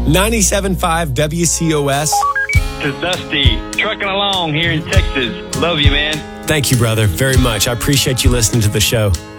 97.5 WCOS. This is Dusty, trucking along here in Texas. Love you, man. Thank you, brother, very much. I appreciate you listening to the show.